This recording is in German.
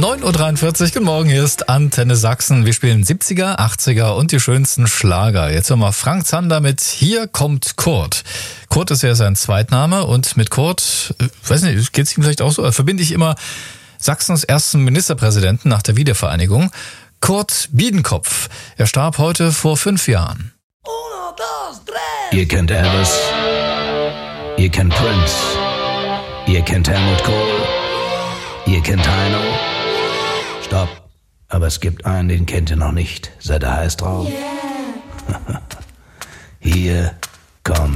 9.43 Uhr, guten Morgen, hier ist Antenne Sachsen. Wir spielen 70er, 80er und die schönsten Schlager. Jetzt hören wir Frank Zander mit Hier kommt Kurt. Kurt ist ja sein Zweitname und mit Kurt, weiß nicht, geht's ihm vielleicht auch so, verbinde ich immer Sachsens ersten Ministerpräsidenten nach der Wiedervereinigung, Kurt Biedenkopf. Er starb heute vor 5 Jahren. Ihr kennt Elvis, ihr kennt Prince, ihr kennt Helmut Kohl, ihr kennt Heino. Stopp, aber es gibt einen, den kennt ihr noch nicht. Seid ihr heiß drauf? Yeah. Hier kommt